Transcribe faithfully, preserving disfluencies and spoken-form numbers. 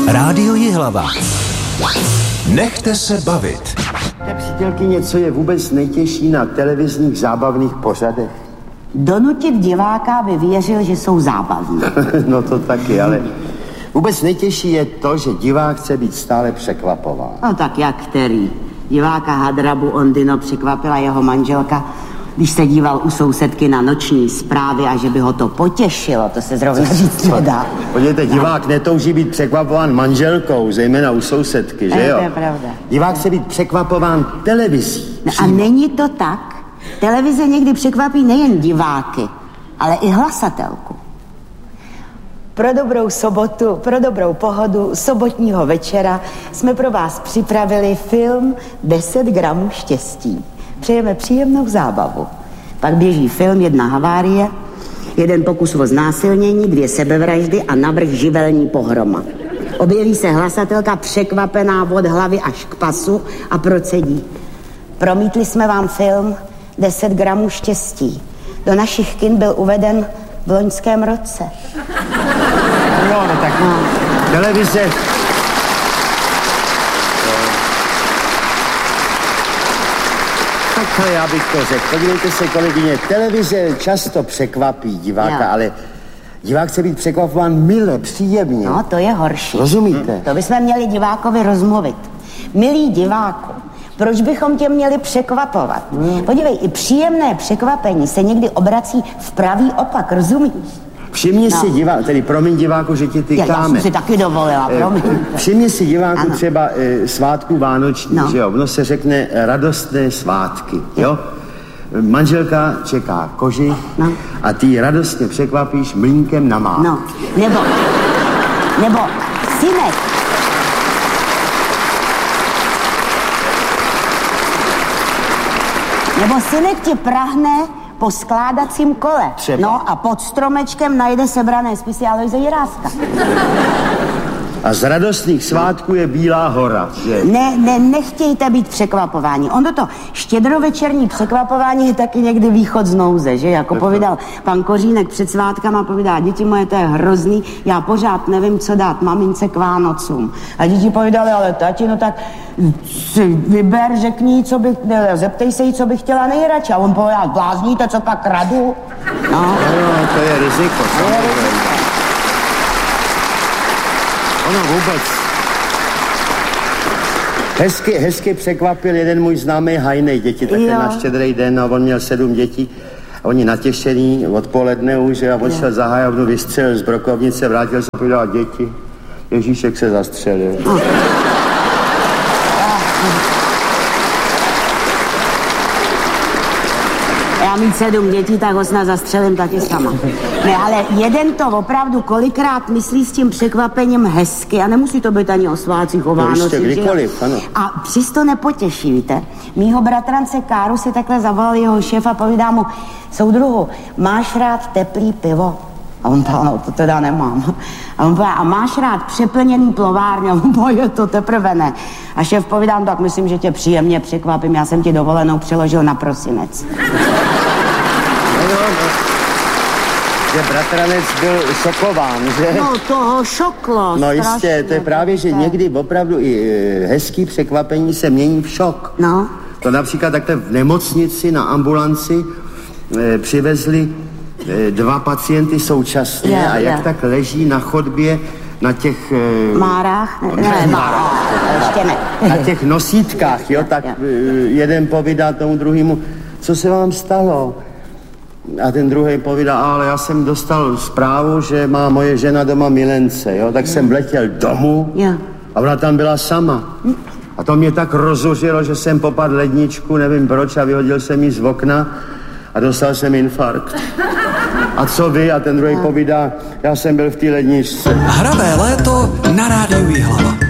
Rádio Jihlava. Nechte se bavit. Přítelkyně, co je vůbec nejtěžší na televizních zábavných pořadech? Donutit diváka, aby věřil, že jsou zábavní. No to taky, ale vůbec nejtěžší je to, že divák chce být stále překvapován. No tak jak který? Diváka Hadrabu Ondino překvapila jeho manželka, když se díval u sousedky na noční zprávy a že by ho to potěšilo, to se zrovna říct nedá. Podívejte, divák netouží být překvapován manželkou, zejména u sousedky, že jo? To je pravda. Divák chce být překvapován televizí. No a není to tak? Televize někdy překvapí nejen diváky, ale i hlasatelku. Pro dobrou sobotu, pro dobrou pohodu sobotního večera jsme pro vás připravili film deset gramů štěstí. Přejeme příjemnou zábavu. Pak běží film Jedna havárie, jeden pokus o znásilnění, dvě sebevraždy a navrch živelní pohroma. Objeví se hlasatelka překvapená od hlavy až k pasu a procedí: promítli jsme vám film deset gramů štěstí. Do našich kin byl uveden v loňském roce. No, no tak no. Televize... Takhle já bych to řekl. Podívejte se, kolegyně, televize často překvapí diváka, jo. Ale divák chce být překvapován mile, příjemně. No, to je horší. Rozumíte? Hm, to bychom měli divákovi rozmluvit. Milý diváku, proč bychom tě měli překvapovat? Hmm. Podívej, i příjemné překvapení se někdy obrací v pravý opak, rozumíš? Všimni no. si diváku, tedy promiň diváku, že ti tykáme. Já, já jsem si taky dovolila, promiň. Všimni si diváku ano. třeba e, svátku vánoční, no. že jo? Ono se řekne radostné svátky, jo? jo? Manželka čeká koži no. a ty ji radostně překvapíš mlýnkem na mák. No, nebo, nebo synek. Nebo synek ti prahne po skládacím kole. Třeba. No a pod stromečkem najde sebrané spisy Alojze Jiráska. A z radostných svátků je Bílá hora, že? Ne, ne, nechtějte být překvapováni. On to štědrovečerní překvapování je taky někdy východ z nouze, že? Jako povídal pan Kořínek před svátkama, povídá: děti moje, to je hrozný, já pořád nevím, co dát mamince k Vánocům. A děti povídali: ale tati, no tak si vyber, řekni, co bych, zeptej se jí, co bych chtěla nejradši. A on povídal: blázníte, co pak radu? No, no to je riziko. To je riziko. Ono vůbec. Hezky, hezky překvapil jeden můj známý hajnej děti, také na Štědrý den, a on měl sedm dětí. A oni natěšení odpoledne už, a on šel za hajovnu, vystřelil z brokovnice, vrátil se a povedal: děti, Ježíšek se zastřelil. No. Já mít sedm dětí, tak ho snad zastřelím taky sama. Ne, ale jeden to opravdu kolikrát myslí s tím překvapením hezky a nemusí to být ani o svátcích, o Vánocích. Kdykoliv, ano. A přesto nepotěší, víte. Mýho bratrance Káru si takhle zavolal jeho šéf a povídá mu: soudruhu, máš rád teplý pivo? A on říká: no, to teda nemám. A on říká: a máš rád přeplněný plovárně? A on říká: je to teprve ne. A šéf povídá: no, tak myslím, že tě příjemně překvapím, já jsem ti dovolenou přeložil na prosinec. No, no, no. Že bratranec byl šokován, že? No, toho šoklo. No jistě, to je právě, že někdy opravdu i hezký překvapení se mění v šok. No. To například takhle v nemocnici na ambulanci e, přivezli e, dva pacienty současně je, a jak je. tak leží na chodbě na těch... E, Márách? Ne, ne, márách. Ještě ne. Na těch nosítkách, jo, tak e, jeden povídá tomu druhému: co se vám stalo? A ten druhý povídá: ale já jsem dostal zprávu, že má moje žena doma milence, jo, tak jsem vletěl domů a ona tam byla sama. A to mě tak rozuřilo, že jsem popadl ledničku, nevím proč, a vyhodil jsem ji z okna a dostal jsem infarkt. A co vy? A ten druhý povídá: já jsem byl v té ledničce. Hravé léto na Rádiu Jihlava.